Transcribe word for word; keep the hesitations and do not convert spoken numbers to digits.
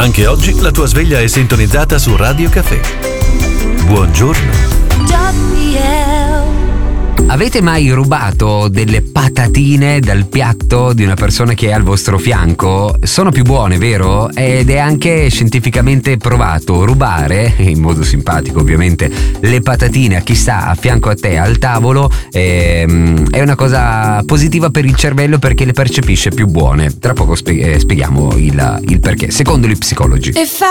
Anche oggi la tua sveglia è sintonizzata su Radio Caffè. Buongiorno. Avete mai rubato delle patatine dal piatto di una persona che è al vostro fianco? Sono più buone, vero? Ed è anche scientificamente provato. Rubare, in modo simpatico ovviamente, le patatine a chi sta a fianco a te al tavolo ehm, è una cosa positiva per il cervello perché le percepisce più buone. Tra poco spie- eh, spieghiamo il, il perché, secondo gli psicologi. If I